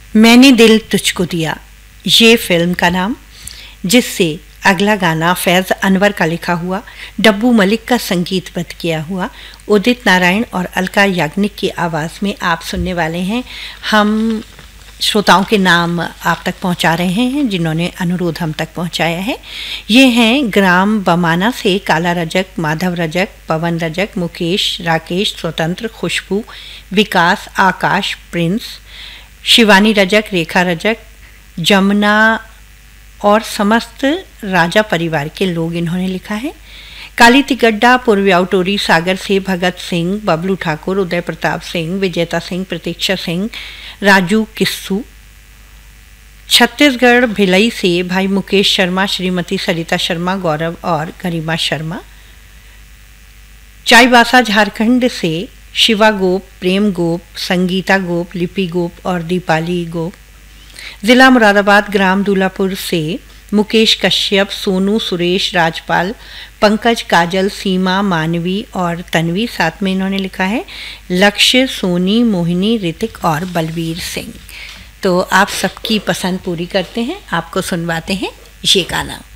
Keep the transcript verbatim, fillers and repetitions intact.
मैंने दिल तुझको दिया, ये फिल्म का नाम, जिससे अगला गाना फैज़ अनवर का लिखा हुआ, डब्बू मलिक का संगीतबद्ध किया हुआ, उदित नारायण और अलका याग्निक की आवाज़ में आप सुनने वाले हैं। हम श्रोताओं के नाम आप तक पहुंचा रहे हैं जिन्होंने अनुरोध हम तक पहुंचाया है। ये हैं ग्राम बमाना से काला रजक, माधव रजक, पवन रजक, मुकेश, राकेश, स्वतंत्र, खुशबू, विकास, आकाश, प्रिंस, शिवानी रजक, रेखा रजक, जमुना और समस्त राजा परिवार के लोग इन्होंने लिखा है। काली तिगड्डा, पूर्व्याउटोरी सागर से भगत सिंह, बबलू ठाकुर, उदय प्रताप सिंह, विजेता सिंह, प्रतीक्षा सिंह, राजू किस्सू। छत्तीसगढ़ भिलई से भाई मुकेश शर्मा, श्रीमती सरिता शर्मा, गौरव और गरिमा शर्मा। चाईबासा झारखंड से शिवा गोप, प्रेम गोप, संगीता गोप, लिपि गोप और दीपाली गोप। जिला मुरादाबाद ग्राम दूलापुर से मुकेश कश्यप, सोनू, सुरेश, राजपाल, पंकज, काजल, सीमा, मानवी और तन्वी। साथ में इन्होंने लिखा है लक्ष्य, सोनी, मोहिनी, ऋतिक और बलवीर सिंह। तो आप सबकी पसंद पूरी करते हैं, आपको सुनवाते हैं ये गाना।